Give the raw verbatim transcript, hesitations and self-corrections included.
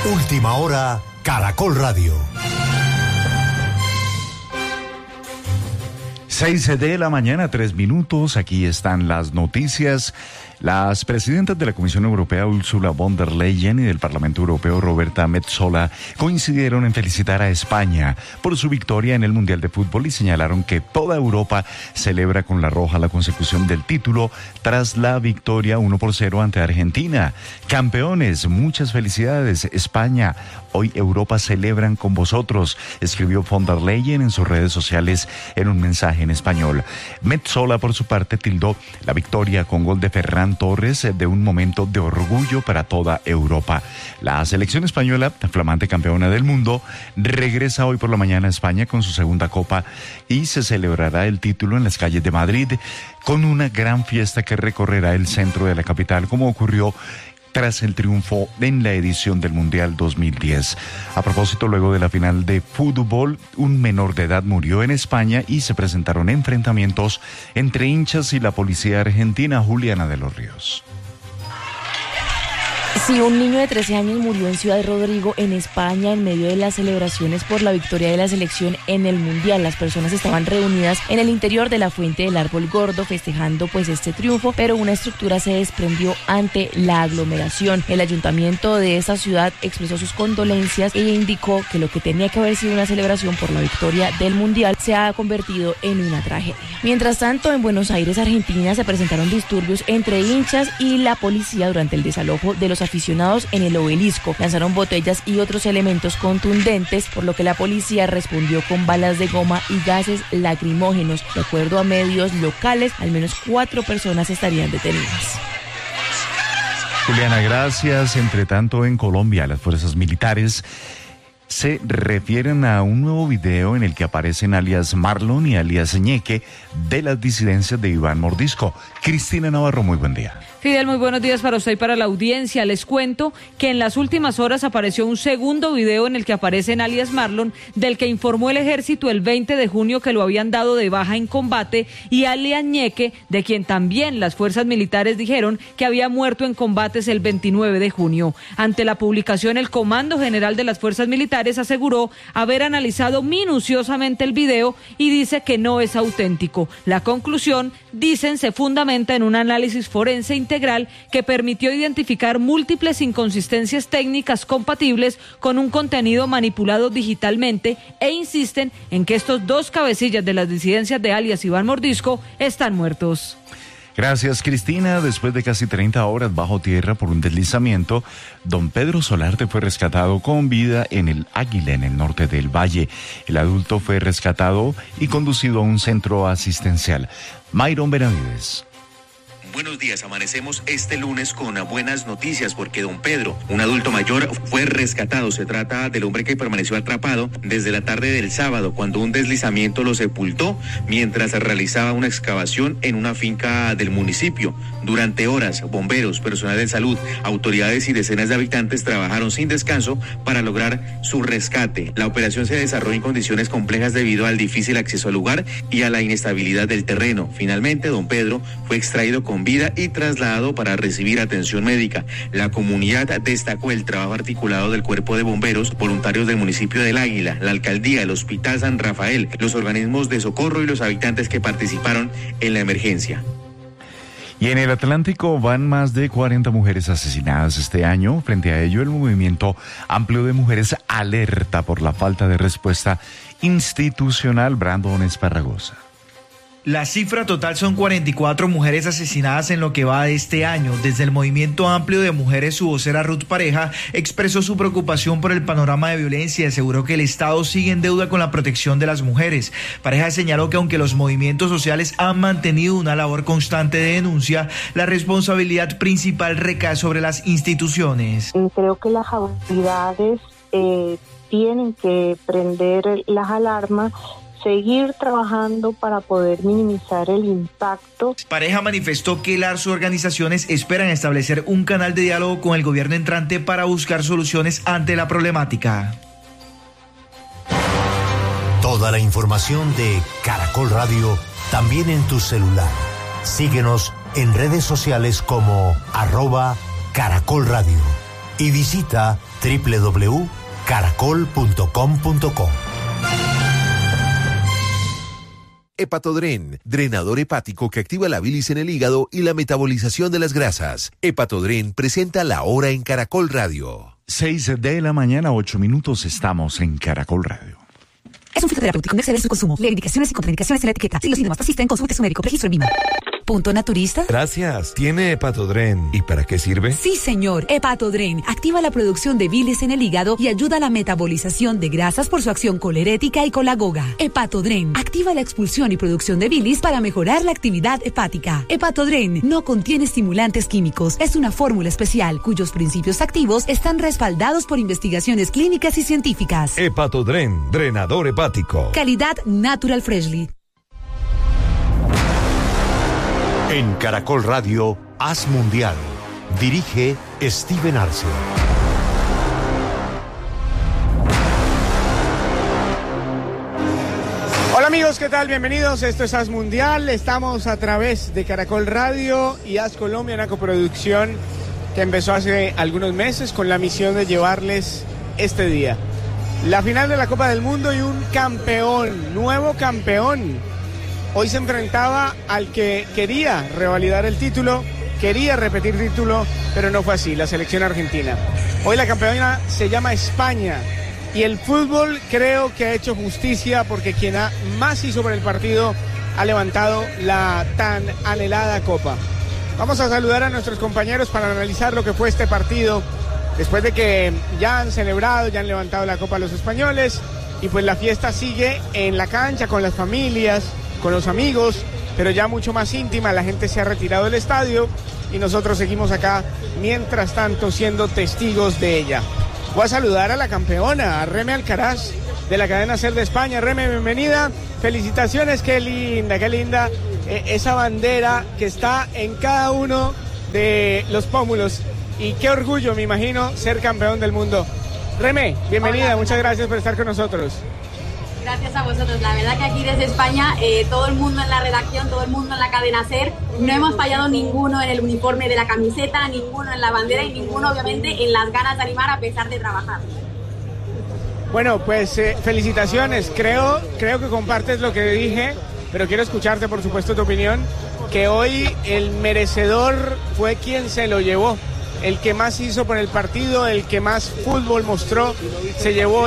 Última hora, Caracol Radio. Seis de la mañana, tres minutos. Aquí están las noticias. Las presidentas de la Comisión Europea, Ursula von der Leyen, y del Parlamento Europeo, Roberta Metsola, coincidieron en felicitar a España por su victoria en el Mundial de Fútbol y señalaron que toda Europa celebra con la roja la consecución del título tras la victoria uno por cero ante Argentina. Campeones, muchas felicidades, España. Hoy Europa celebran con vosotros, escribió von der Leyen en sus redes sociales en un mensaje en español. Metsola, por su parte, tildó la victoria con gol de Ferran Torres de un momento de orgullo para toda Europa. La selección española, flamante campeona del mundo, regresa hoy por la mañana a España con su segunda copa y se celebrará el título en las calles de Madrid con una gran fiesta que recorrerá el centro de la capital, como ocurrió tras el triunfo en la edición del Mundial dos mil diez. A propósito, luego de la final de fútbol, un menor de edad murió en España y se presentaron enfrentamientos entre hinchas y la policía argentina. Juliana de los Ríos. Sí, un niño de trece años murió en Ciudad Rodrigo, en España, en medio de las celebraciones por la victoria de la selección en el Mundial. Las personas estaban reunidas en el interior de la fuente del Árbol Gordo festejando pues este triunfo, pero una estructura se desprendió ante la aglomeración. El ayuntamiento de esa ciudad expresó sus condolencias e indicó que lo que tenía que haber sido una celebración por la victoria del Mundial se ha convertido en una tragedia. Mientras tanto, en Buenos Aires, Argentina, se presentaron disturbios entre hinchas y la policía durante el desalojo de los aficionados en el Obelisco. Lanzaron botellas y otros elementos contundentes, por lo que la policía respondió con balas de goma y gases lacrimógenos. De acuerdo a medios locales, al menos cuatro personas estarían detenidas. Juliana, gracias. Entre tanto, en Colombia, las fuerzas militares se refieren a un nuevo video en el que aparecen alias Marlon y alias Ñeque de las disidencias de Iván Mordisco. Cristina Navarro, muy buen día. Fidel, muy buenos días para usted y para la audiencia. Les cuento que en las últimas horas apareció un segundo video en el que aparecen alias Marlon, del que informó el ejército el veinte de junio que lo habían dado de baja en combate, y alias Ñeque, de quien también las fuerzas militares dijeron que había muerto en combates el veintinueve de junio. Ante la publicación, el Comando General de las Fuerzas Militares aseguró haber analizado minuciosamente el video y dice que no es auténtico. La conclusión, dicen, se fundamenta en un análisis forense integral que permitió identificar múltiples inconsistencias técnicas compatibles con un contenido manipulado digitalmente, e insisten en que estos dos cabecillas de las disidencias de alias Iván Mordisco están muertos. Gracias, Cristina. Después de casi treinta horas bajo tierra por un deslizamiento, don Pedro Solarte fue rescatado con vida en el Águila, en el norte del valle. El adulto fue rescatado y conducido a un centro asistencial. Mayron Benavides. Buenos días, amanecemos este lunes con buenas noticias porque don Pedro, un adulto mayor, fue rescatado. Se trata del hombre que permaneció atrapado desde la tarde del sábado, cuando un deslizamiento lo sepultó mientras realizaba una excavación en una finca del municipio. Durante horas, bomberos, personal de salud, autoridades y decenas de habitantes trabajaron sin descanso para lograr su rescate. La operación se desarrolló en condiciones complejas debido al difícil acceso al lugar y a la inestabilidad del terreno. Finalmente, don Pedro fue extraído con vida y trasladado para recibir atención médica. La comunidad destacó el trabajo articulado del Cuerpo de Bomberos, voluntarios del municipio del Águila, la alcaldía, el Hospital San Rafael, los organismos de socorro y los habitantes que participaron en la emergencia. Y en el Atlántico van más de cuarenta mujeres asesinadas este año. Frente a ello, el movimiento amplio de mujeres alerta por la falta de respuesta institucional. Brandon Esparragosa. La cifra total son cuarenta y cuatro mujeres asesinadas en lo que va de este año. Desde el movimiento amplio de mujeres, su vocera Ruth Pareja expresó su preocupación por el panorama de violencia y aseguró que el Estado sigue en deuda con la protección de las mujeres. Pareja señaló que aunque los movimientos sociales han mantenido una labor constante de denuncia, la responsabilidad principal recae sobre las instituciones. Creo que las autoridades eh, tienen que prender las alarmas, seguir trabajando para poder minimizar el impacto. Pareja manifestó que las organizaciones esperan establecer un canal de diálogo con el gobierno entrante para buscar soluciones ante la problemática. Toda la información de Caracol Radio también en tu celular. Síguenos en redes sociales como arroba Caracol Radio y visita doble u doble u doble u punto caracol punto com punto co. Hepatodren, drenador hepático que activa la bilis en el hígado y la metabolización de las grasas. Hepatodren presenta La Hora en Caracol Radio. seis de la mañana, ocho minutos, estamos en Caracol Radio. Es un fitoterapéutico, no exceder su consumo. Lee indicaciones y contraindicaciones en la etiqueta. Si los síntomas persisten, consulte su médico. Registro en Vima. ¿Punto naturista? Gracias. ¿Tiene Hepatodren? ¿Y para qué sirve? Sí, señor. Hepatodren activa la producción de bilis en el hígado y ayuda a la metabolización de grasas por su acción colerética y colagoga. Hepatodren activa la expulsión y producción de bilis para mejorar la actividad hepática. Hepatodren no contiene estimulantes químicos. Es una fórmula especial cuyos principios activos están respaldados por investigaciones clínicas y científicas. Hepatodren, drenador hepático. Calidad Natural Freshly. En Caracol Radio, Haz Mundial. Dirige Steven Arce. Hola amigos, ¿qué tal? Bienvenidos. Esto es Haz Mundial. Estamos a través de Caracol Radio y Haz Colombia, una coproducción que empezó hace algunos meses con la misión de llevarles este día la final de la Copa del Mundo y un campeón, nuevo campeón. Hoy se enfrentaba al que quería revalidar el título, quería repetir título, pero no fue así, la selección argentina. Hoy la campeona se llama España y el fútbol creo que ha hecho justicia porque quien ha más hizo por el partido ha levantado la tan anhelada copa. Vamos a saludar a nuestros compañeros para analizar lo que fue este partido, después de que ya han celebrado, ya han levantado la copa los españoles y pues la fiesta sigue en la cancha con las familias, con los amigos, pero ya mucho más íntima. La gente se ha retirado del estadio y nosotros seguimos acá, mientras tanto, siendo testigos de ella. Voy a saludar a la campeona, a Reme Alcaraz, de la cadena SER de España. Reme, bienvenida. Felicitaciones, qué linda, qué linda eh, esa bandera que está en cada uno de los pómulos. Y qué orgullo, me imagino, ser campeón del mundo. Reme, bienvenida, Hola. Muchas gracias por estar con nosotros. Gracias a vosotros. La verdad que aquí desde España, eh, todo el mundo en la redacción, todo el mundo en la cadena SER, no hemos fallado ninguno en el uniforme de la camiseta, ninguno en la bandera y ninguno obviamente en las ganas de animar a pesar de trabajar. Bueno, pues eh, felicitaciones. Creo, creo que compartes lo que dije, pero quiero escucharte, por supuesto, tu opinión, que hoy el merecedor fue quien se lo llevó. El que más hizo por el partido, el que más fútbol mostró, se llevó